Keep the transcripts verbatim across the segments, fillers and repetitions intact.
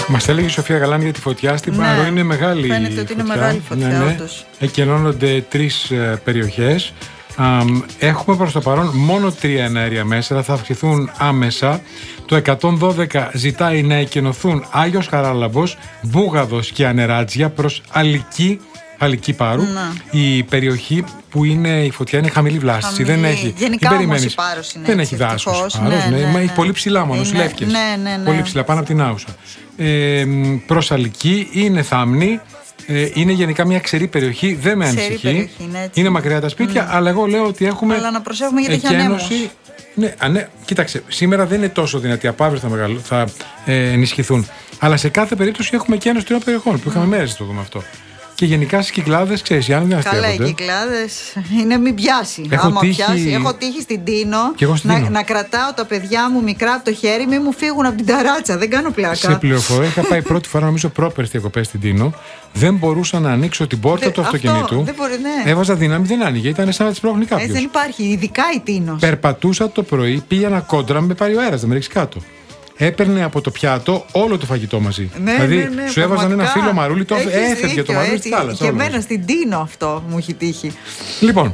Μας έλεγε η Σοφία Γαλάνη για τη φωτιά στην ναι. Πάρο. Είναι μεγάλη Φαίνεται ότι φωτιά. είναι μεγάλη φωτιά, ναι, ναι. όντως. Εκενώνονται τρεις ε, περιοχές. Α, έχουμε προς το παρόν μόνο τρία εναέρια μέσα, θα αυξηθούν άμεσα. Το εκατόν δώδεκα ζητάει να εκενωθούν Άγιος Χαράλαμπος, Μπούγαδος και Ανεράτζια προς Αλική, Αλική Πάρου. Να. Η περιοχή που είναι η φωτιά είναι χαμηλή βλάστηση. Χαμηλή. Δεν έχει. Γενικά όμως η Πάρος είναι δεν έτσι, έχει δάσος. Ναι, ναι, ναι, ναι. Έχει πολύ ψηλά μόνο, είναι, Λεύκες. Ναι, ναι, ναι. Πολύ ψηλά, πάνω από την Άουσα. Ε, προς Αλική είναι θάμνη. Ε, είναι γενικά μια ξερή περιοχή, δεν με ανησυχεί. Είναι, είναι μακριά τα σπίτια, mm. αλλά εγώ λέω ότι έχουμε. Αλλά να προσέχουμε γιατί έχει ανέμους. Ναι, ναι, κοίταξε, σήμερα δεν είναι τόσο δυνατή, από αύριο θα, μεγαλ... θα ε, ενισχυθούν. Αλλά σε κάθε περίπτωση έχουμε και ένωση τριών περιοχών, που είχαμε mm. μέρες το δούμε αυτό. Και γενικά στις Κυκλάδες, ξέρεις, οι άνθρωποι δεν αστείευονται. Καλά, οι Κυκλάδες είναι μην πιάσει. Έχω Άμα τύχει... πιάσει, έχω τύχει στην Τίνο, στην να, Τίνο να κρατάω τα παιδιά μου μικρά από το χέρι, μην μου φύγουν από την ταράτσα. Δεν κάνω πλάκα. Σε πληροφορία, είχα πάει πρώτη φορά, νομίζω, πρόπερες διακοπές στην Τίνο. Δεν μπορούσα να ανοίξω την πόρτα Δε, του αυτοκινήτου. Αυτό, δεν μπορεί, ναι. Έβαζα δύναμη, δεν άνοιγε. Ήταν σαν να τη πρόχνει κάποιο. Δεν υπάρχει, ειδικά η Τίνος. Περπατούσα το πρωί, πήγαινα κόντρα, με πάρει ο αέρας, δεν με ρίξει κάτω. Έπαιρνε από το πιάτο όλο το φαγητό μαζί. Ναι, δηλαδή ναι, ναι, σου έβαζαν ένα φύλλο μαρούλι, το έφευγε το μαρούλι στη θάλασσα. Και εμένα στην Τίνο αυτό μου έχει τύχει. Λοιπόν,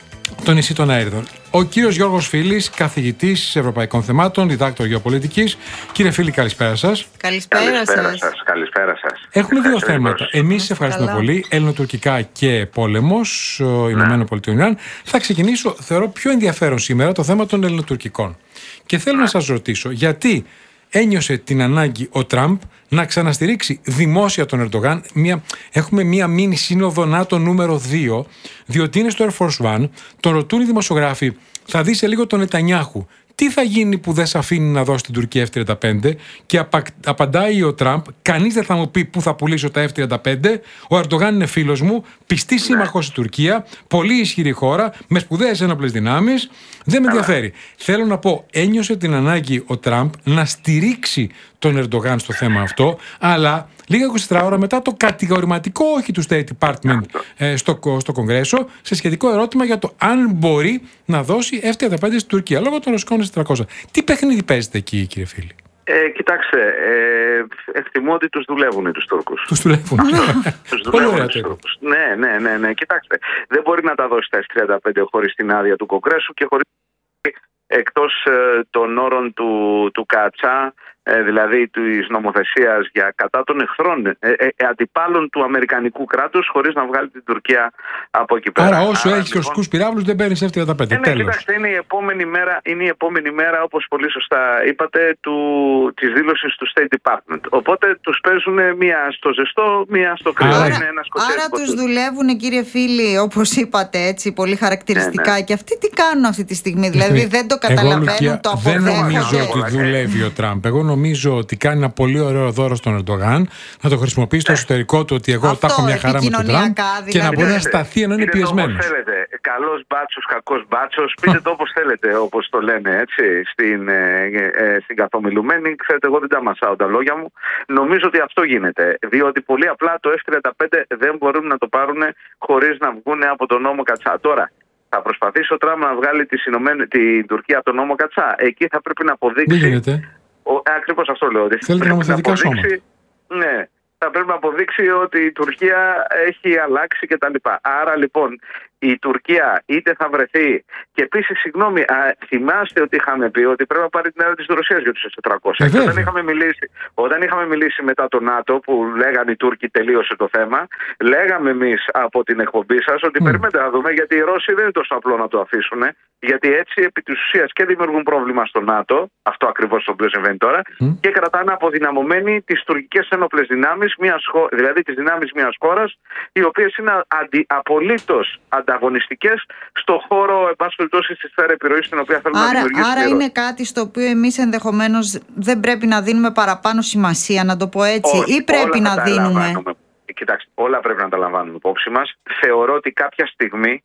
το νησί των Αέριδων. Ο κύριος Γιώργος Φίλης, καθηγητής Ευρωπαϊκών Θεμάτων, διδάκτορ γεωπολιτικής. Κύριε Φίλη, καλησπέρα σας. Καλησπέρα σας. Καλησπέρα σας. Έχουμε δύο θέματα. Εμείς σας ευχαριστούμε πολύ. Ελληνοτουρκικά και πόλεμος, ναι. Ηνωμένων Πολιτειών. Θα ξεκινήσω, θεωρώ πιο ενδιαφέρον σήμερα, το θέμα των ελληνοτουρκικών. Και θέλω ναι. να σας ρωτήσω, γιατί ένιωσε την ανάγκη ο Τραμπ να ξαναστηρίξει δημόσια τον Ερντογάν. Μια, έχουμε μία μίνι σύνοδο ΝΑΤΟ νούμερο δύο, διότι είναι στο Air Force One. Τον ρωτούν οι δημοσιογράφοι, θα δει σε λίγο τον Νετανιάχου, τι θα γίνει που δεν σε αφήνει να δώσει την Τουρκία εφ τριάντα πέντε, και απα, απαντάει ο Τραμπ, κανείς δεν θα μου πει πού θα πουλήσω τα εφ τριάντα πέντε, ο Ερντογάν είναι φίλος μου, πιστή σύμμαχος στη Τουρκία, πολύ ισχυρή χώρα, με σπουδαίες ένοπλες δυνάμεις, δεν με ενδιαφέρει. Θέλω να πω, ένιωσε την ανάγκη ο Τραμπ να στηρίξει τον Ερντογάν στο θέμα αυτό, αλλά λίγα είκοσι τέσσερις ώρα μετά το κατηγορηματικό όχι του State Department ε, στο, στο Κογκρέσο, σε σχετικό ερώτημα για το αν μπορεί να δώσει εφ τριάντα πέντε στην Τουρκία λόγω των ρωσικών ες τετρακόσια. Τι παιχνίδι παίζετε εκεί, κύριε Φίλη? Ε, κοιτάξτε, ε, εκτιμώ ότι τους δουλεύουν τους Τούρκους. Τους δουλεύουν. Τους δουλεύουν τους Τούρκους. Ναι, ναι, ναι, ναι. Κοιτάξτε, δεν μπορεί να τα δώσει τα εφ τριάντα πέντε χωρίς την άδεια του Κογκρέσου και χωρίς εκτός ε, των όρων του, του ΚΑΤΣΑ, ε, δηλαδή της νομοθεσίας για κατά των εχθρών, ε, ε, ε, αντιπάλων του Αμερικανικού κράτους, χωρίς να βγάλει την Τουρκία από εκεί πέρα. Άρα όσο έχεις λοιπόν ρωσικούς πυράβλους δεν παίρνεις εφ τριάντα πέντε. Ε, ναι, κοιτάξτε, είναι η επόμενη μέρα, είναι η επόμενη μέρα, όπως πολύ σωστά είπατε, του, της δήλωσης του State Department. Οπότε τους παίζουν μία στο ζεστό, μία στο κρύο. Άρα, είναι ένα άρα τους δουλεύουν, κύριε Φίλη, όπως είπατε έτσι πολύ χαρακτηριστικά. Ναι, ναι. Και αυτοί τι κάνουν αυτή τη στιγμή? Δηλαδή δεν το καταλαβαίνουν, εγώ, το αποδέχονται. Δεν νομίζω ότι δουλεύει ο Τραμπ. Εγώ νομίζω ότι κάνει ένα πολύ ωραίο δώρο στον Ερντογάν, να το χρησιμοποιήσει στο εσωτερικό του, ότι εγώ τα έχω μια χαρά με τον Τραμπ, δηλαδή, και να μπορεί να σταθεί ενώ είναι πιεσμένος. Καλός μπάτσος, κακός μπάτσος, πείτε το όπως θέλετε, όπως το λένε έτσι, στην, ε, ε, στην καθομιλουμένη. Ξέρετε, εγώ δεν τα μασάω τα λόγια μου. Νομίζω ότι αυτό γίνεται. Διότι πολύ απλά το εφ τριάντα πέντε δεν μπορούν να το πάρουν χωρίς να βγουν από τον νόμο Κατσά. Τώρα, θα προσπαθήσει ο Τραμπ να βγάλει τη συνωμένη, την Τουρκία από τον νόμο Κατσά. Εκεί θα πρέπει να αποδείξει. Δεν γίνεται. Ακριβώς αυτό λέω. Ότι θέλετε νομοθετικά σώματα. Ναι. Θα πρέπει να αποδείξει ότι η Τουρκία έχει αλλάξει κτλ. Άρα λοιπόν η Τουρκία είτε θα βρεθεί. Και επίσης, συγγνώμη, α, θυμάστε ότι είχαμε πει ότι πρέπει να πάρει την άδεια της Ρωσίας για τους ες τετρακόσια. Ε, όταν, είχαμε μιλήσει, όταν είχαμε μιλήσει μετά το ΝΑΤΟ, που λέγανε οι Τούρκοι τελείωσε το θέμα, λέγαμε εμείς από την εκπομπή σας ότι mm. περιμένετε να δούμε, γιατί οι Ρώσοι δεν είναι τόσο απλό να το αφήσουν. Γιατί έτσι επί της ουσίας και δημιουργούν πρόβλημα στο ΝΑΤΟ, αυτό ακριβώς το οποίο συμβαίνει τώρα, mm. και κρατάνε αποδυναμωμένοι τις τουρκικές ένοπλες δυνάμεις, δηλαδή τις δυνάμεις μιας χώρας, οι οποίες είναι αντι, απολύτως ανταγωνιστικές στο χώρο, εν πάση περιπτώσει, στη σφαίρα επιρροής στην οποία θέλουμε άρα, να δημιουργήσουμε. Άρα είναι κάτι στο οποίο εμείς ενδεχομένως δεν πρέπει να δίνουμε παραπάνω σημασία, να το πω έτσι, Ό, ή πρέπει να δίνουμε? Κοιτάξτε, όλα πρέπει να τα λαμβάνουμε υπόψη μας. Θεωρώ ότι κάποια στιγμή,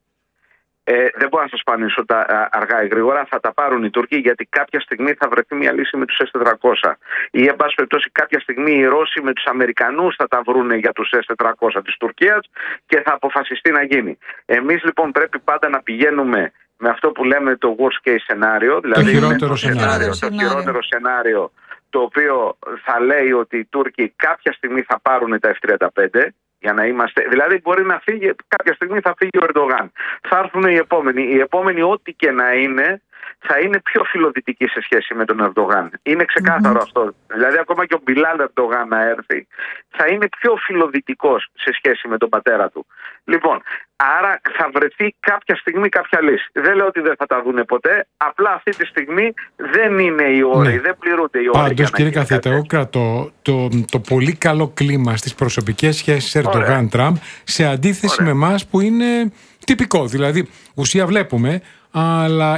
Ε, δεν μπορώ να σας πανίσω τα α, αργά ή γρήγορα, θα τα πάρουν οι Τούρκοι, γιατί κάποια στιγμή θα βρεθεί μια λύση με τους ες τετρακόσια. Ή, εν πάση περιπτώσει, κάποια στιγμή οι Ρώσοι με τους Αμερικανούς θα τα βρούνε για τους ες τετρακόσια της Τουρκίας και θα αποφασιστεί να γίνει. Εμείς λοιπόν πρέπει πάντα να πηγαίνουμε με αυτό που λέμε το worst case σcenario, δηλαδή το χειρότερο το σενάριο. σενάριο, το χειρότερο σενάριο το οποίο θα λέει ότι οι Τούρκοι κάποια στιγμή θα πάρουν τα εφ τριάντα πέντε. Για να είμαστε, δηλαδή μπορεί να φύγει, κάποια στιγμή θα φύγει ο Ερντογάν. Θα έρθουν οι επόμενοι. Οι επόμενοι, ό,τι και να είναι, θα είναι πιο φιλοδυτικοί σε σχέση με τον Ερντογάν. Είναι ξεκάθαρο mm-hmm. αυτό. Δηλαδή, ακόμα και ο Μπιλάλ Ερντογάν να έρθει, θα είναι πιο φιλοδυτικός σε σχέση με τον πατέρα του. Λοιπόν, άρα θα βρεθεί κάποια στιγμή κάποια λύση. Δεν λέω ότι δεν θα τα δούνε ποτέ. Απλά αυτή τη στιγμή δεν είναι οι όροι, ναι. δεν πληρούνται οι όροι. Πάντως, κύριε καθηγητά, εγώ κρατώ το, το πολύ καλό κλίμα στις προσωπικές σχέσεις Ερντογάν-Τραμπ σε αντίθεση Ωραία. με εμάς που είναι τυπικό. Δηλαδή, ουσία βλέπουμε, αλλά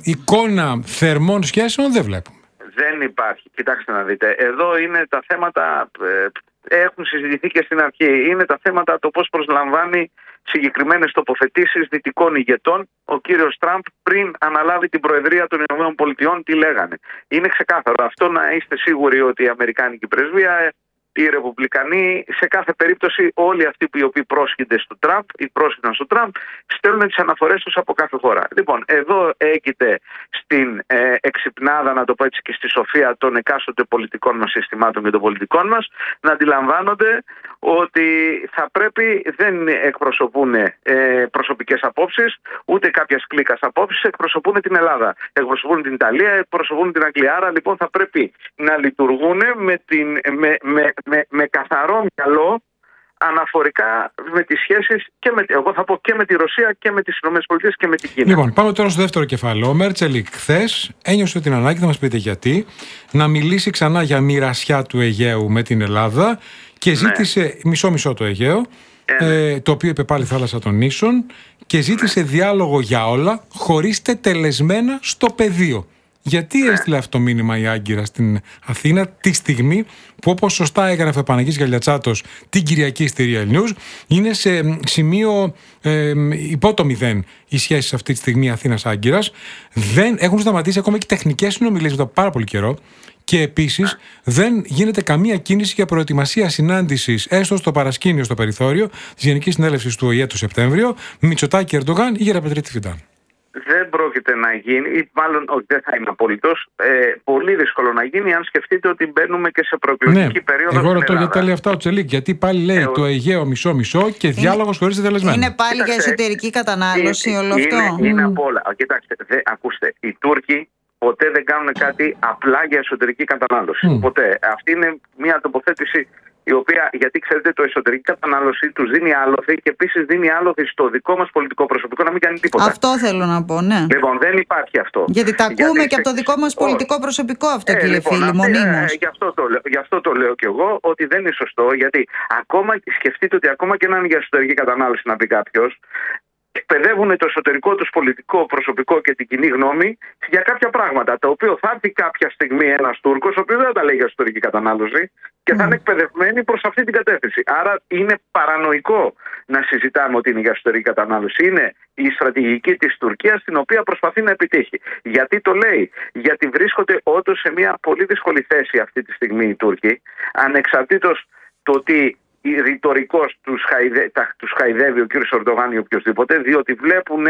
εικόνα θερμών σχέσεων δεν βλέπουμε. Δεν υπάρχει. Κοιτάξτε να δείτε. Εδώ είναι τα θέματα, ε, έχουν συζητηθεί και στην αρχή. Είναι τα θέματα το πώς προσλαμβάνει συγκεκριμένες τοποθετήσεις δυτικών ηγετών ο κύριος Τραμπ πριν αναλάβει την Προεδρία των ΗΠΑ. Τι λέγανε. Είναι ξεκάθαρο. Αυτό να είστε σίγουροι ότι η Αμερικάνικη πρεσβεία, οι Ρεπουμπλικανοί, σε κάθε περίπτωση όλοι αυτοί οι οποίοι πρόσχυνται στο Τραμπ ή πρόσχυναν στο Τραμπ, στέλνουν τις αναφορές τους από κάθε χώρα. Λοιπόν, εδώ έγκυται στην ε, εξυπνάδα, να το πω έτσι, και στη σοφία των εκάστοτε πολιτικών μας συστημάτων και των πολιτικών μας, να αντιλαμβάνονται ότι θα πρέπει, δεν εκπροσωπούν ε, προσωπικές απόψεις, ούτε κάποιας κλίκας απόψεις, εκπροσωπούν την Ελλάδα, εκπροσωπούν την Ιταλία, εκπροσωπούν την Αγγλία. Άρα λοιπόν θα πρέπει να λειτουργούν με, την, με, με, με, με καθαρό μυαλό αναφορικά με τις σχέσεις και με, εγώ θα πω και με τη Ρωσία και με τις ΗΠΑ και με την Κίνα. Λοιπόν, πάμε τώρα στο δεύτερο κεφάλαιο. Ο Μέρτσελικ χθες ένιωσε την ανάγκη, θα μας πείτε γιατί, να μιλήσει ξανά για μοιρασιά του Αιγαίου με την Ελλάδα και ζήτησε, ναι. μισό-μισό το Αιγαίο, ε, ναι. ε, το οποίο είπε πάλι θάλασσα των νήσων, και ζήτησε ναι. διάλογο για όλα, χωρίς τετελεσμένα στο πεδίο. Γιατί ναι. έστειλε αυτό το μήνυμα η Άγκυρα στην Αθήνα τη στιγμή που, όπως σωστά έγραφε ο Παναγής Γαλιατσάτος την Κυριακή στη Real News, είναι σε σημείο ε, υπό το μηδέν οι σχέσεις αυτή τη στιγμή Αθήνας-Άγκυρας. Δεν έχουν σταματήσει ακόμα και τεχνικές συνομιλίες μετά πάρα πολύ καιρό. Και επίσης δεν γίνεται καμία κίνηση για προετοιμασία συνάντησης, έστω στο παρασκήνιο, στο περιθώριο της Γενικής Συνέλευσης του Ο Η Ε το Σεπτέμβριο, Μητσοτάκη, Ερντογάν ή Γεραπετρίτη Φιντάν. Δεν πρόκειται να γίνει, ή μάλλον όχι, δεν θα είναι απολύτως. Ε, πολύ δύσκολο να γίνει, αν σκεφτείτε ότι μπαίνουμε και σε προεκλογική ναι, περίοδο. Εγώ ρωτώ γιατί τα λέει αυτά ο Τσελίκ, γιατί πάλι λέει ε, το Αιγαίο μισό-μισό και διάλογος χωρίς τετελεσμένο. Είναι πάλι Κοιτάξτε, για εσωτερική κατανάλωση είναι, όλο αυτό. Είναι, είναι mm. από όλα. Κοιτάξτε, δε, ακούστε, οι Τούρκοι ποτέ δεν κάνουν κάτι απλά για εσωτερική κατανάλωση. Mm. Ποτέ. Αυτή είναι μια τοποθέτηση η οποία, γιατί ξέρετε, το εσωτερική κατανάλωση τους δίνει άλοθη και επίσης δίνει άλοθη στο δικό μας πολιτικό προσωπικό να μην κάνει τίποτα. Αυτό θέλω να πω, ναι. Λοιπόν, δεν υπάρχει αυτό. Γιατί τα ακούμε γιατί και από το δικό μας πολιτικό oh. προσωπικό αυτό, ε, κύριε λοιπόν, φίλη, μονίμως. Ε, γι, αυτό το, γι' αυτό το λέω κι εγώ, ότι δεν είναι σωστό, γιατί ακόμα, σκεφτείτε ότι ακόμα και να είναι για εσωτερική κατανάλωση να πει κάποιος, εκπαιδεύουν το εσωτερικό τους πολιτικό προσωπικό και την κοινή γνώμη για κάποια πράγματα, τα οποία θα έρθει κάποια στιγμή ένας Τούρκος, ο οποίος δεν τα λέει για εσωτερική κατανάλωση και θα είναι εκπαιδευμένοι προς αυτή την κατεύθυνση. Άρα είναι παρανοϊκό να συζητάμε ότι είναι για εσωτερική κατανάλωση. Είναι η στρατηγική της Τουρκίας, την οποία προσπαθεί να επιτύχει. Γιατί το λέει? Γιατί βρίσκονται όντως σε μια πολύ δύσκολη θέση αυτή τη στιγμή οι Τούρκοι, ανεξαρτήτως το ότι ρητορικός τους, χαϊδε, τους χαϊδεύει ο κύριος Ερντογάν ή οποιοδήποτε, διότι βλέπουν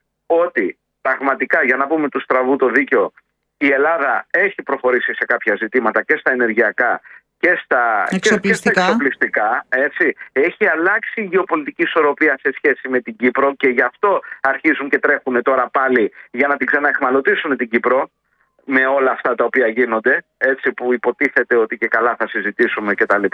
ότι πραγματικά, για να πούμε του στραβού το δίκιο, η Ελλάδα έχει προχωρήσει σε κάποια ζητήματα και στα ενεργειακά και στα εξοπλιστικά, και, και στα εξοπλιστικά έτσι. Έχει αλλάξει η γεωπολιτική ισορροπία σε σχέση με την Κύπρο και γι' αυτό αρχίζουν και τρέχουν τώρα πάλι για να την ξαναεχμαλωτήσουν την Κύπρο με όλα αυτά τα οποία γίνονται, έτσι, που υποτίθεται ότι και καλά θα συζητήσουμε κτλ.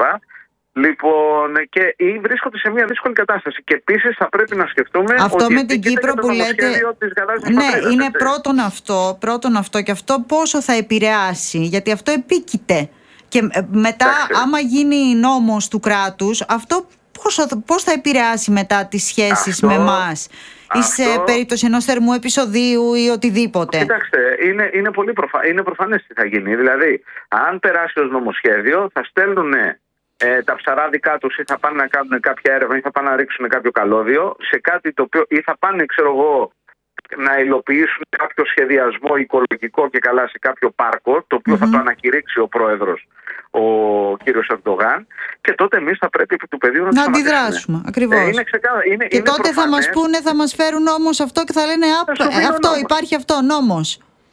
Λοιπόν, και βρίσκονται σε μια δύσκολη κατάσταση. Και επίσης θα πρέπει να σκεφτούμε. Αυτό ότι με την Κύπρο που λέτε. Ναι, πατρίδας, είναι πρώτον αυτό, πρώτον αυτό και αυτό πόσο θα επηρεάσει. Γιατί αυτό επίκειται. Και μετά, εντάξει, άμα γίνει νόμος του κράτους, αυτό πώς, πώς θα επηρεάσει μετά τις σχέσεις αυτό, με εμάς, ή σε περίπτωση ενός θερμού επεισοδίου ή οτιδήποτε. Κοιτάξτε, είναι, είναι πολύ προφα... είναι προφανές τι θα γίνει. Δηλαδή, αν περάσει ως νομοσχέδιο, θα στέλνουν Ε, τα ψαράδικά τους ή θα πάνε να κάνουν κάποια έρευνα ή θα πάνε να ρίξουν κάποιο καλώδιο σε κάτι το οποίο, ή θα πάνε, ξέρω εγώ, να υλοποιήσουν κάποιο σχεδιασμό οικολογικό και καλά σε κάποιο πάρκο, το οποίο mm-hmm. θα το ανακηρύξει ο πρόεδρος, ο κύριος Ερντογάν, και τότε εμείς θα πρέπει επί του πεδίου να, να αντιδράσουμε. Ακριβώς. Ε, είναι ξεκά... είναι, και είναι τότε προφανές. Θα μας πούνε, θα μας φέρουν όμως αυτό και θα λένε α, ε, αυτό, υπάρχει αυτό, νόμος.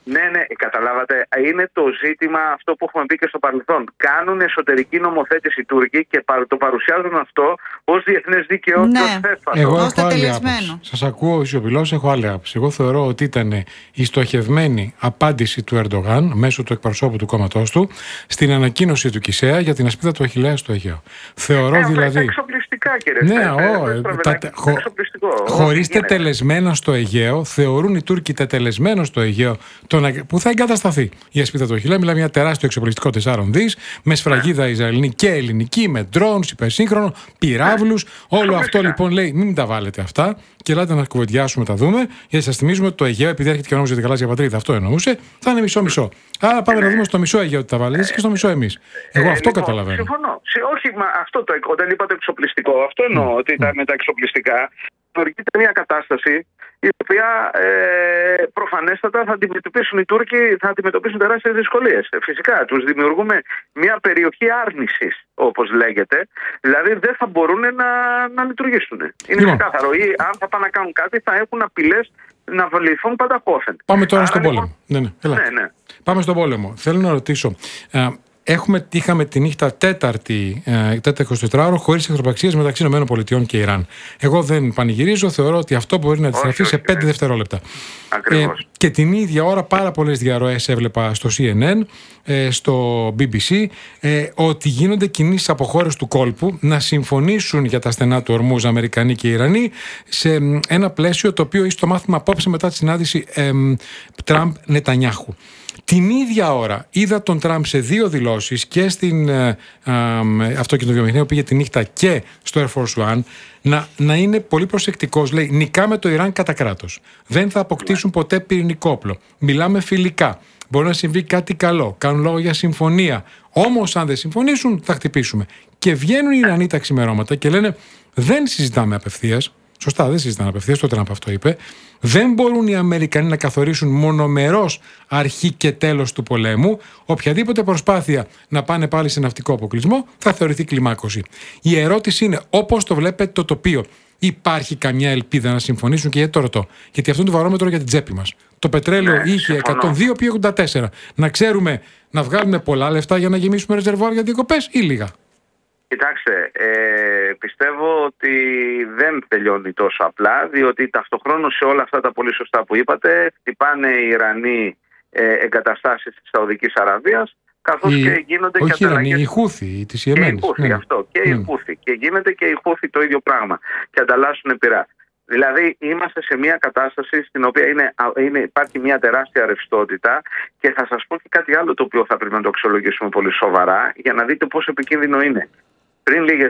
Ναι, ναι, καταλάβατε. Είναι το ζήτημα αυτό που έχουμε πει και στο παρελθόν. Κάνουν εσωτερική νομοθέτηση οι Τούρκοι και το παρουσιάζουν αυτό ως διεθνές δίκαιο ναι. και ως θέσπατο. Εγώ έχω άλλη άποψη. Σας ακούω σιωπηλός, έχω άλλη άποψη. Εγώ θεωρώ ότι ήταν η στοχευμένη απάντηση του Ερντογάν μέσω του εκπροσώπου του κόμματός του στην ανακοίνωση του Κισέα για την ασπίδα του Αχιλλέα στο Αιγαίο. Θεωρώ ε, δηλαδή. Είναι εξοπλιστικά, κύριε Ναι, Στέφανε. χω... Χωρίς τετελεσμένα στο Αιγαίο, θεωρούν οι Τούρκοι τετελεσμένο στο Αιγαίο τον... που θα εγκατασταθεί η ασπίδα του Αχιλλέα. Μιλάμε για τεράστιο εξοπλιστικό τεσσάρων δις, με σφραγίδα Ισραηλινή και ελληνική, με drones, υπερσύγχρονο, πυράβλους. Όλο αυτό λοιπόν λέει: μην τα βάλετε αυτά και ελάτε να κουβεντιάσουμε, τα δούμε. Γιατί σας θυμίζουμε ότι το Αιγαίο, επειδή έρχεται και ο νόμος για την γαλάζια πατρίδα, αυτό εννοούσε, θα είναι μισό-μισό. Άρα πάμε να δούμε στο μισό Αιγαίο ότι τα βάλετε και στο μισό εμείς. Εγώ αυτό λοιπόν, καταλαβαίνω. Συμφωνώ. Όχι, μα αυτό το, όταν είπα το εξοπλιστικό, αυτό εννοώ mm. ότι τα, με τα εξοπλιστικά δημιουργείται μια κατάσταση η οποία ε, προφανέστατα θα αντιμετωπίσουν οι Τούρκοι, θα αντιμετωπίσουν τεράστιες δυσκολίες. Φυσικά, τους δημιουργούμε μια περιοχή άρνησης, όπως λέγεται, δηλαδή δεν θα μπορούν να, να λειτουργήσουν. Είναι λοιπόν ξεκάθαρο. Ή αν θα πάνε να κάνουν κάτι, θα έχουν απειλές να βληθούν πανταχώθεν. Πάμε τώρα Άρα, στον λοιπόν, πόλεμο. Ναι, ναι, έλα. ναι, ναι. Πάμε στον πόλεμο. Θέλω να ρωτήσω. Α, Έχουμε, είχαμε τη νύχτα τέταρτη, τέταρτη εικοσιτετράωρο χωρίς εχθροπραξίες μεταξύ ΗΠΑ και Ιράν. Εγώ δεν πανηγυρίζω, θεωρώ ότι αυτό μπορεί να αντιστραφεί σε πέντε δευτερόλεπτα. Ε, και την ίδια ώρα πάρα πολλές διαρροές έβλεπα στο σι εν εν, ε, στο μπι μπι σι, ε, ότι γίνονται κινήσεις από χώρες του κόλπου να συμφωνήσουν για τα στενά του Ορμούζ Αμερικανοί και Ιρανοί σε ένα πλαίσιο το οποίο είσαι το μάθημα απόψε μετά τη συνάντηση ε, Τραμπ-Νετανιάχου. Την ίδια ώρα είδα τον Τραμπ σε δύο δηλώσεις και στην ε, ε, αυτοκινητοβιομηχανία που πήγε τη νύχτα και στο Air Force One να, να είναι πολύ προσεκτικός. Λέει: νικάμε το Ιράν κατά κράτος. Δεν θα αποκτήσουν ποτέ πυρηνικό όπλο. Μιλάμε φιλικά. Μπορεί να συμβεί κάτι καλό. Κάνουν λόγο για συμφωνία. Όμως, αν δεν συμφωνήσουν, θα χτυπήσουμε. Και βγαίνουν οι Ιρανοί τα ξημερώματα και λένε: δεν συζητάμε απευθείας. Σωστά, δεν συζητάνε απευθείας, το Τραμπ αυτό είπε. Δεν μπορούν οι Αμερικανοί να καθορίσουν μονομερώς αρχή και τέλος του πολέμου. Οποιαδήποτε προσπάθεια να πάνε πάλι σε ναυτικό αποκλεισμό θα θεωρηθεί κλιμάκωση. Η ερώτηση είναι, όπως το βλέπετε το τοπίο, υπάρχει καμιά ελπίδα να συμφωνήσουν? Και γιατί το ρωτώ? Γιατί αυτό είναι το βαρόμετρο για την τσέπη μας. Το πετρέλαιο ναι, είχε εκατόν δύο επί ογδόντα τέσσερα. Να ξέρουμε να βγάλουμε πολλά λεφτά για να γεμίσουμε ρεζερβουάρ για διακοπές ή λίγα? Κοιτάξτε, ε, πιστεύω ότι δεν τελειώνει τόσο απλά, διότι ταυτοχρόνως σε όλα αυτά τα πολύ σωστά που είπατε, χτυπάνε οι Ιρανοί ε, εγκαταστάσεις της Σαουδικής Αραβίας, καθώς η... και γίνονται όχι και ανταλλαγές. Όχι, οι Χούθη, της Ιεμένης. Και οι Χούθη, ναι. αυτό. Και ναι. οι Χούθη. Και γίνεται και οι Χούθη το ίδιο πράγμα. Και ανταλλάσσουν πυρά. Δηλαδή, είμαστε σε μια κατάσταση στην οποία είναι, είναι, υπάρχει μια τεράστια ρευστότητα και θα σας πω και κάτι άλλο το οποίο θα πρέπει να το αξιολογήσουμε πολύ σοβαρά για να δείτε πόσο επικίνδυνο είναι. Πριν λίγες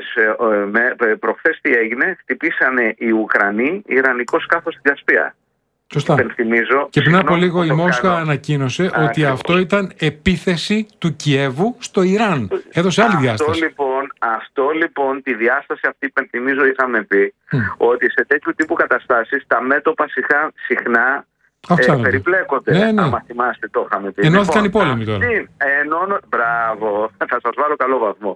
ε, προχθές τι έγινε, χτυπήσανε οι Ουκρανοί ιρανικό σκάφος στη Κασπία. Σωστά. Και πριν από λίγο η Μόσχα ανακοίνωσε Α, ότι ακριβώς. αυτό ήταν επίθεση του Κιέβου στο Ιράν. Έδωσε άλλη αυτό, διάσταση. Λοιπόν, αυτό λοιπόν, τη διάσταση αυτή υπενθυμίζω είχαμε πει mm. ότι σε τέτοιου τύπου καταστάσεις τα μέτωπα συχνά, συχνά ε, περιπλέκονται. Ναι, ναι. Άμα θυμάστε το είχαμε πει. Ενώθηκαν λοιπόν, οι πόλεμοι τώρα. Ενώνω, μπράβο, θα σας βάλω καλό βαθμό.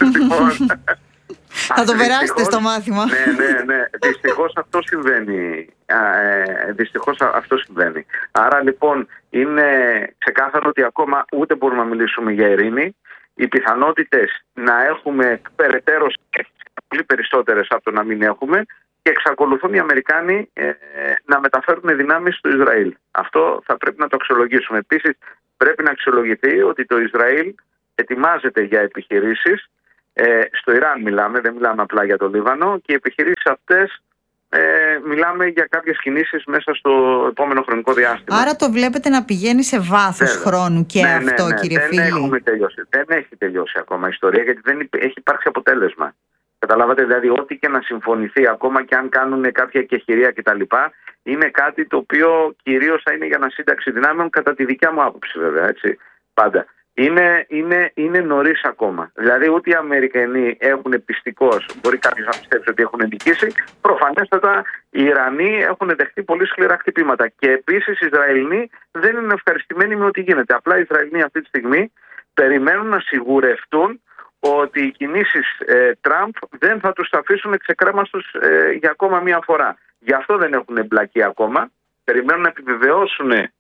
Θα το περάσετε στο μάθημα. Ναι, ναι, ναι. Δυστυχώς αυτό συμβαίνει. Ε, δυστυχώς αυτό συμβαίνει. Άρα λοιπόν είναι ξεκάθαρο ότι ακόμα ούτε μπορούμε να μιλήσουμε για ειρήνη. Οι πιθανότητες να έχουμε περαιτέρω πολύ περισσότερες από το να μην έχουμε και εξακολουθούν οι Αμερικάνοι ε, να μεταφέρουν δυνάμεις στο Ισραήλ. Αυτό θα πρέπει να το αξιολογήσουμε. Επίσης πρέπει να αξιολογηθεί ότι το Ισραήλ ετοιμάζεται για επιχειρήσεις. Ε, στο Ιράν μιλάμε, δεν μιλάμε απλά για το Λίβανο, και οι επιχειρήσεις αυτές ε, μιλάμε για κάποιες κινήσεις μέσα στο επόμενο χρονικό διάστημα. Άρα το βλέπετε να πηγαίνει σε βάθος Βέβαια. χρόνου και ναι, αυτό, ναι, ναι. κύριε δεν φίλη. Έχουμε τελειώσει. Δεν έχει τελειώσει ακόμα η ιστορία, γιατί δεν έχει υπάρξει αποτέλεσμα. Καταλάβατε, δηλαδή, ό,τι και να συμφωνηθεί, ακόμα και αν κάνουν κάποια κεχηρία κτλ., είναι κάτι το οποίο κυρίως θα είναι για ανασύνταξη δυνάμεων, κατά τη δικιά μου άποψη, βέβαια, έτσι, πάντα. Είναι, είναι, είναι νωρίς ακόμα. Δηλαδή, ούτε οι Αμερικανοί έχουν πιστικώς, μπορεί κάποιος να πιστέψει ότι έχουν νικήσει. Προφανέστατα, οι Ιρανοί έχουν δεχτεί πολύ σκληρά χτυπήματα. Και επίσης, οι Ισραηλοί δεν είναι ευχαριστημένοι με ό,τι γίνεται. Απλά οι Ισραηλοί αυτή τη στιγμή περιμένουν να σιγουρευτούν ότι οι κινήσεις ε, Τραμπ δεν θα τους αφήσουν ξεκρέμαστους ε, για ακόμα μία φορά. Γι' αυτό δεν έχουν εμπλακεί ακόμα. Περιμένουν να επιβεβαιώσουν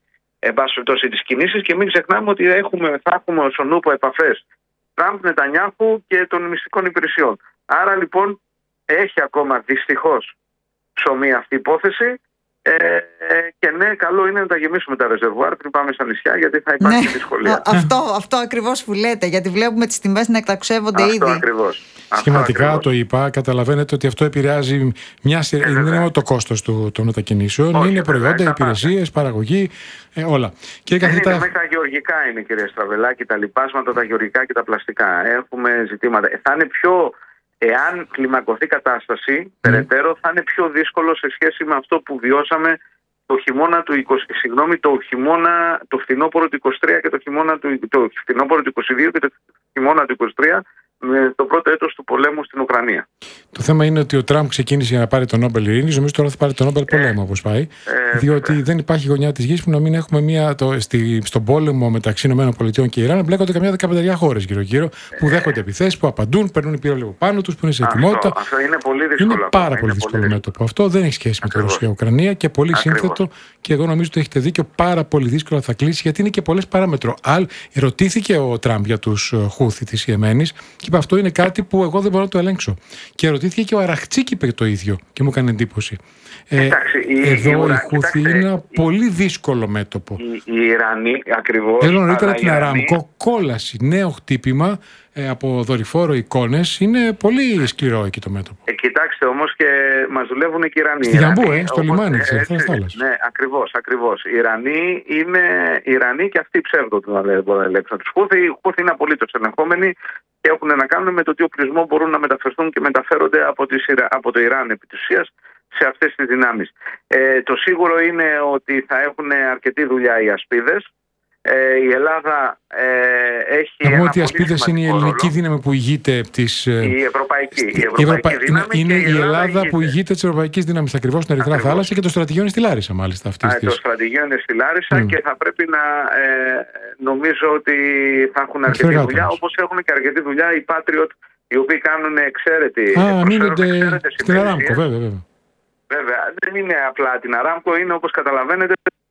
εν πάση περιπτώσει τις κινήσεις, και μην ξεχνάμε ότι έχουμε, θα έχουμε στον ούπο επαφές Τραμπ, Νετανιάχου και των μυστικών υπηρεσιών. Άρα λοιπόν έχει ακόμα δυστυχώς ψωμί αυτή η υπόθεση. Ε, και ναι, καλό είναι να τα γεμίσουμε τα ρεζερβουάρ πριν πάμε στα νησιά, γιατί θα υπάρχει ναι, δυσκολία. Αυτό, αυτό ακριβώς που λέτε, γιατί βλέπουμε τις τιμές να εκταξεύονται αυτό ήδη. Ακριβώς. Σχηματικά αυτό το είπα, καταλαβαίνετε ότι αυτό επηρεάζει μια σειρά. Ε, δεν είναι το κόστος του, των μετακινήσεων, όχι, είναι προϊόντα, υπηρεσίες, παραγωγή, ε, όλα. Και δεν καθίτα... είναι μέχρι τα γεωργικά, είναι κύριε Στραβελάκη, τα λιπάσματα, τα γεωργικά και τα πλαστικά. Έχουμε ζητήματα. Θα είναι πιο. Εάν κλιμακωθεί κατάσταση, mm. περαιτέρω, θα είναι πιο δύσκολο σε σχέση με αυτό που βιώσαμε το χειμώνα του είκοσι, συγγνώμη, το χειμώνα, το φθινόπωρο του είκοσι τρία και το χειμώνα του, το φθινόπωρο του είκοσι δύο και το χειμώνα του είκοσι τρία, με το πρώτο έτος του πολέμου στην Ουκρανία. Το θέμα είναι ότι ο Τραμπ ξεκίνησε για να πάρει το Νόμπελ Ειρήνης, νομίζω τώρα θα πάρει το Νόμπελ ε, Πολέμου, όπως πάει. Ε, διότι ε, δεν υπάρχει γωνιά της γης που να μην έχουμε μία. Το, στη, στον πόλεμο μεταξύ ΗΠΑ και Ιράν μπλέκονται καμιά δεκαπενταριά χώρες γύρω-γύρω που δέχονται επιθέσεις, που απαντούν, παίρνουν πύραυλο πάνω τους, που είναι σε ετοιμότητα. Αυτό, αυτό είναι πολύ δύσκολο. Είναι πάρα είναι πολύ δύσκολο πολύ μέτωπο. Αυτό δεν έχει σχέση με τη Ρωσία-Ουκρανία και πολύ Ακριβώς. σύνθετο, και εγώ νομίζω ότι έχετε δίκιο, πάρα πολύ δύσκολα θα κλείσει, γιατί είναι και πολλές παράμετρο. Αλ, ρωτήθηκε ο Τραμπ για τους Χούθι της Ιεμένης και είπε αυτό είναι κάτι που εγώ δεν μπορώ να το ελέγξω. Και ρωτήθηκε και ο Αραχτσίκ είπε το ίδιο και μου έκανε εντύπωση. Ε, Εντάξει, εδώ η, η Χούθη είναι ένα η, πολύ δύσκολο μέτωπο. Οι Ιρανοί ακριβώς. Θέλω νωρίτερα την Αράμκο, κόλαση, νέο χτύπημα ε, από δορυφόρο εικόνες. Είναι πολύ σκληρό εκεί το μέτωπο. Ε, κοιτάξτε όμως, και μας δουλεύουν και οι Ιρανοί. Στη Γιαμπού, ε, στο λιμάνι, της Ερυθράς Θάλασσας. Ναι, ακριβώς, ακριβώς. Οι Ιρανοί είναι Ιρανοί και αυτοί ψεύδο του να ελέγξουν τους Χούθη. Οι Χούθη είναι απολύτως ελεγχόμενοι και έχουν να κάνουν με το τι οπλισμό μπορούν να μεταφερθούν και μεταφέρονται από, τις, από το Ιράν επί της ουσίας σε αυτές τις δυνάμεις. Ε, το σίγουρο είναι ότι θα έχουν αρκετή δουλειά οι ασπίδες. Ε, η Ελλάδα ε, έχει. Να πούμε ότι οι ασπίδες είναι η ελληνική ρόλο. Δύναμη που ηγείται της. Η ευρωπαϊκή. Η ευρωπαϊκή η Ευρωπα... δύναμη είναι η Ελλάδα, Ελλάδα ηγείται. που ηγείται της ευρωπαϊκής δύναμης ακριβώς στην Ερυθρά Θάλασσα, και το στρατηγείο είναι στη Λάρισα, μάλιστα. Αυτής Α, της... Το στρατηγείο είναι στη Λάρισα mm. και θα πρέπει να. Ε, νομίζω ότι θα έχουν αρκετή Φεργάτως. δουλειά, όπως έχουν και αρκετή δουλειά οι Patriot, οι οποίοι κάνουν εξαίρετη. Α, μείνονται στην Αράμκο, βέβαια, βέβαια. Βέβαια, δεν είναι απλά την Αράμκο, είναι όπως καταλαβαίνετε.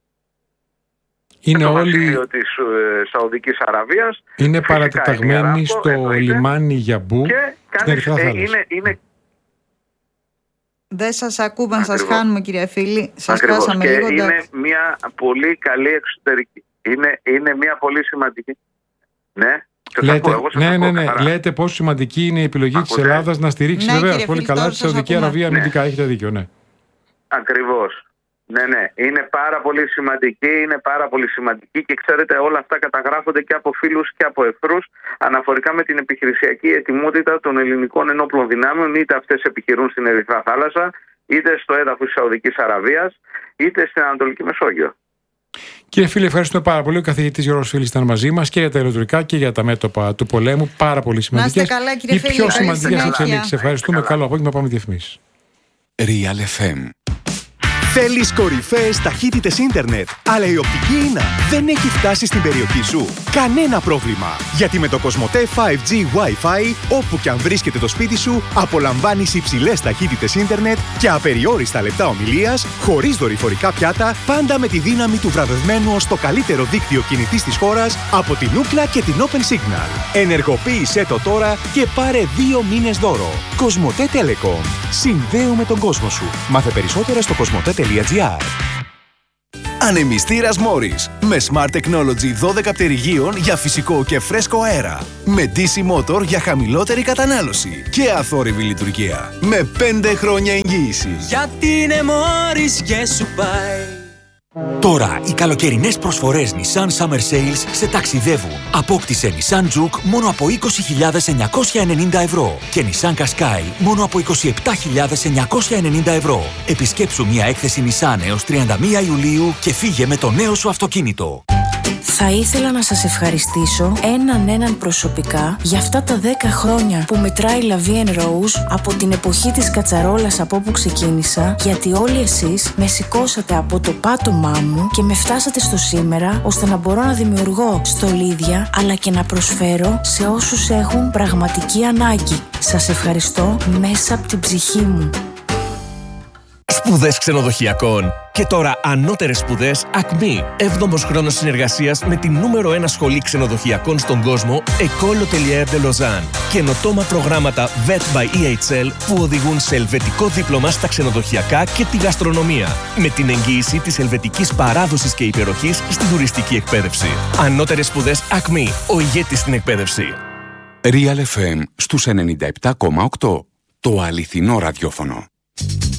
Είναι το όλοι. βασίλειο της ε, Σαουδικής Αραβίας. Είναι παρατεταγμένοι στο εννοείται. λιμάνι Γιαμπού. Και κάνεις, ε, είναι, είναι... Δεν σας ακούμε, σας χάνουμε, κυρία φίλη. Σας Ακριβώς. χάσαμε και λίγο. Είναι εντάξει. μια πολύ καλή εξωτερική. Είναι, είναι μια πολύ σημαντική. Ναι. Λέτε, εγώ ναι, ναι, ναι. Λέτε πόσο σημαντική είναι η επιλογή της Ελλάδας να στηρίξει, ναι, βεβαίως πολύ καλά τη Σαουδική Αραβία αμυντικά. Ναι. Έχετε δίκιο, ναι. Ακριβώς. Ναι, ναι. Είναι πάρα πολύ σημαντική, είναι πάρα πολύ σημαντική και ξέρετε, όλα αυτά καταγράφονται και από φίλους και από εχθρούς αναφορικά με την επιχειρησιακή ετοιμότητα των ελληνικών ενόπλων δυνάμεων, είτε αυτές επιχειρούν στην Ερυθρά Θάλασσα, είτε στο έδαφος της Σαουδικής Αραβίας, είτε στην Ανατολική Μεσόγειο. Κύριε φίλε, ευχαριστούμε πάρα πολύ. Ο καθηγητής Γιώργος Φίλης ήταν μαζί μας και για τα ηλεκτρικά και για τα μέτωπα του πολέμου. Πάρα πολύ σημαντικές. Να είστε καλά, κύριε Φίλη. Οι πιο σημαντικές εξελίξεις. Ευχαριστούμε. Καλό απόγευμα. Πάμε διαφημίσεις. Real εφ εμ. Θέλεις κορυφαίες ταχύτητες ίντερνετ, αλλά η οπτική ίνα δεν έχει φτάσει στην περιοχή σου? Κανένα πρόβλημα! Γιατί με το Κοσμοτέ φάιβ τζι Wi-Fi, όπου και αν βρίσκεται το σπίτι σου, απολαμβάνεις υψηλές ταχύτητες ίντερνετ και απεριόριστα λεπτά ομιλίας, χωρίς δορυφορικά πιάτα, πάντα με τη δύναμη του βραβευμένου ως το καλύτερο δίκτυο κινητής της χώρας από την Ookla και την Open Signal. Ενεργοποίησέ το τώρα και πάρε δύο μήνες δώρο. Κοσμοτέ Telecom. Συνδέουμε τον κόσμο σου. Μάθε περισσότερα στο κοσμοτέ τελεία τζι άρ. Ανεμιστήρας Morris με Smart Technology δώδεκα πτερυγίων για φυσικό και φρέσκο αέρα. Με ντι σι Motor για χαμηλότερη κατανάλωση και αθόρυβη λειτουργία. Με πέντε χρόνια εγγύηση. Γιατί είναι Morris και σου πάει. Τώρα οι καλοκαιρινές προσφορές Nissan Summer Sales σε ταξιδεύουν. Απόκτησε Nissan Juke μόνο από είκοσι χιλιάδες εννιακόσια ενενήντα ευρώ και Nissan Qashqai μόνο από είκοσι επτά χιλιάδες εννιακόσια ενενήντα ευρώ. Επισκέψου μια έκθεση Nissan έως τριάντα μία Ιουλίου και φύγε με το νέο σου αυτοκίνητο. Θα ήθελα να σας ευχαριστήσω έναν έναν προσωπικά για αυτά τα δέκα χρόνια που μετράει La Vie en Rose από την εποχή της κατσαρόλας από όπου ξεκίνησα, γιατί όλοι εσείς με σηκώσατε από το πάτωμά μου και με φτάσατε στο σήμερα, ώστε να μπορώ να δημιουργώ στολίδια αλλά και να προσφέρω σε όσους έχουν πραγματική ανάγκη. Σας ευχαριστώ μέσα από την ψυχή μου. Σπουδές ξενοδοχειακών. Και τώρα ανώτερες σπουδές Ακμή. έβδομος χρόνος συνεργασίας με την νούμερο ένα σχολή ξενοδοχειακών στον κόσμο, École Hôtelière de Lausanne. Καινοτόμα προγράμματα βετ by ι έιτς ελ που οδηγούν σε ελβετικό δίπλωμα στα ξενοδοχειακά και τη γαστρονομία. Με την εγγύηση της ελβετικής παράδοσης και υπεροχής στην τουριστική εκπαίδευση. Ανώτερες σπουδές Ακμή. Ο ηγέτης στην εκπαίδευση. Real εφ εμ στους ενενήντα επτά κόμμα οκτώ. Το αληθινό ραδιόφωνο.